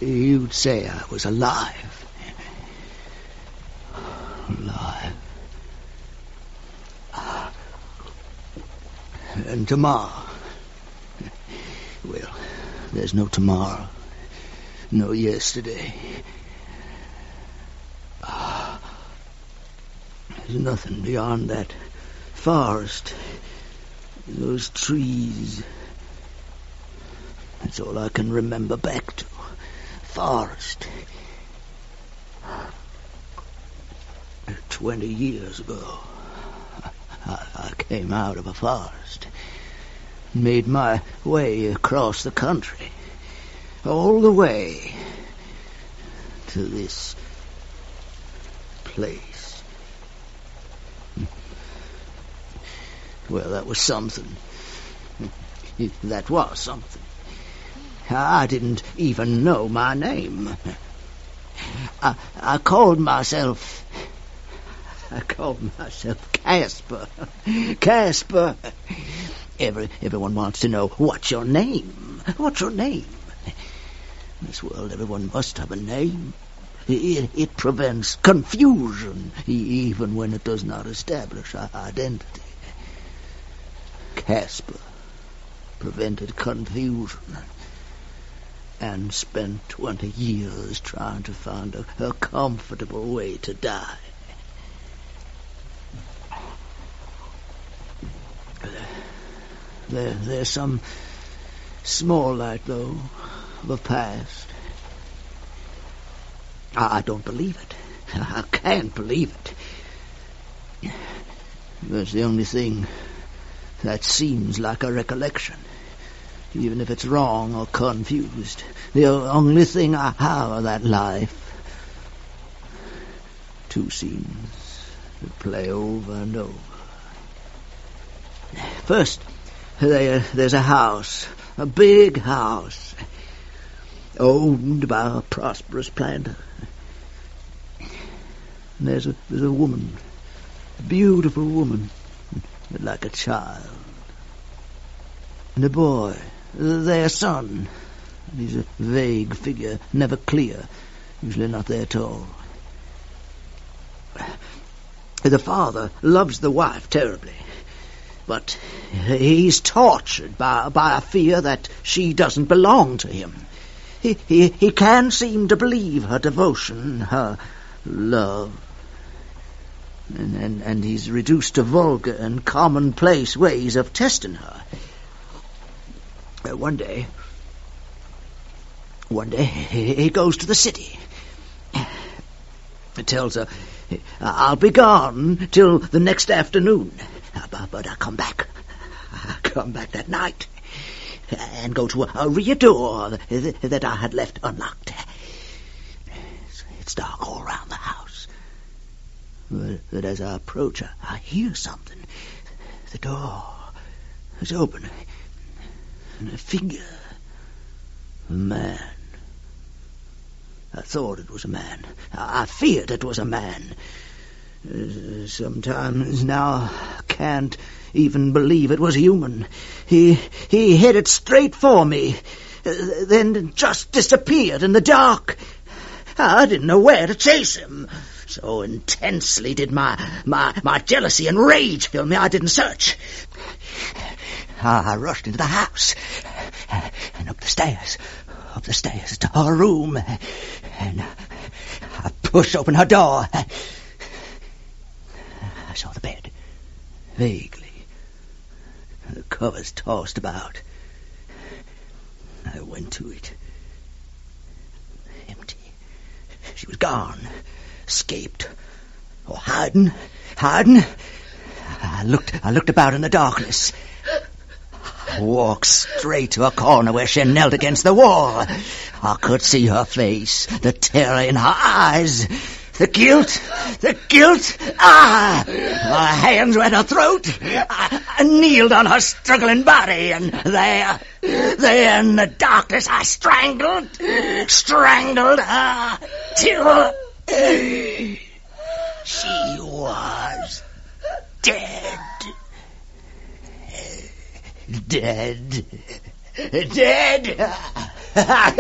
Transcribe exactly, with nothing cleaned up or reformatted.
you'd say I was alive. Alive. And tomorrow... Well, there's no tomorrow. No yesterday. There's nothing beyond that forest. Those trees. That's all I can remember back to. Forest. Twenty years ago, I, I came out of a forest. Made my way across the country. All the way to this place. Well, that was something. That was something. I didn't even know my name. I, I called myself... I called myself Casper. Casper. Every, everyone wants to know, what's your name? What's your name? In this world, everyone must have a name. It, it prevents confusion, even when it does not establish identity. Casper prevented confusion and spent twenty years trying to find a, a comfortable way to die. There, there's some small light, though, of a past. I, I don't believe it. I can't believe it. That's the only thing that seems like a recollection, even if it's wrong or confused. The only thing I have of that life. Two scenes that play over and over. First, there, there's a house, a big house, owned by a prosperous planter. And there's a, there's a woman, a beautiful woman, like a child. And a boy, their son. He's a vague figure, never clear, usually not there at all. The father loves the wife terribly, but he's tortured by, by a fear that she doesn't belong to him. He, he, he can't seem to believe her devotion, her love. And, and, and he's reduced to vulgar and commonplace ways of testing her. Uh, one day, one day he, he goes to the city. He tells her, I'll be gone till the next afternoon. But, but I'll come back. I'll come back that night and go to a, a rear door that, that I had left unlocked. It's, it's dark all around the house. But, but as I approach, I, I hear something. The door is open. And a figure. A man. I thought it was a man. I feared it was a man. Uh, sometimes now I can't even believe it was human. He he headed straight for me, uh, then just disappeared in the dark. I didn't know where to chase him. So intensely did my, my, my jealousy and rage fill me, I didn't search. I rushed into the house and up the stairs. Up the stairs to her room, and I pushed open her door. I saw the bed, vaguely, the covers tossed about. I went to it. Empty. She was gone, escaped, or hiding, hiding. I looked, I looked about in the darkness. Walked straight to a corner where she knelt against the wall. I could see her face, the terror in her eyes, the guilt, the guilt. Ah! My hands were at her throat. I, I kneeled on her struggling body, and there, there in the darkness, I strangled, strangled her till she was dead. Dead. Dead.